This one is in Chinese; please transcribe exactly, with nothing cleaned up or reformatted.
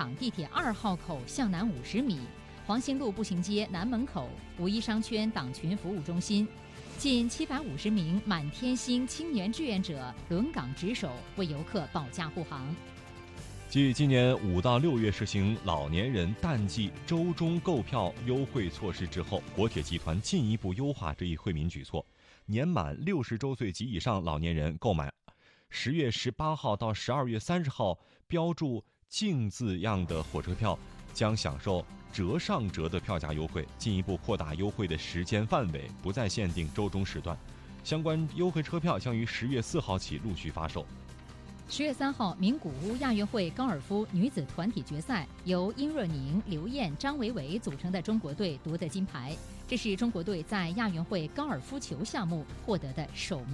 港地铁二号口向南五十米，黄兴路步行街南门口五一商圈党群服务中心。近七百五十名满天星青年志愿者轮岗值守，为游客保驾护航。 继今年五到六月实行老年人淡季周中购票优惠措施之后，国铁集团进一步优化这一惠民举措。年满六十周岁及以上老年人购买十月十八号到十二月三十号标注“敬”字样的火车票，将享受折上折的票价优惠，进一步扩大优惠的时间范围，不再限定周中时段。相关优惠车票将于十月四号起陆续发售。 十月三号，名古屋亚运会高尔夫女子团体决赛，由殷若宁、刘燕、张维维组成的中国队夺得金牌，这是中国队在亚运会高尔夫球项目获得的首枚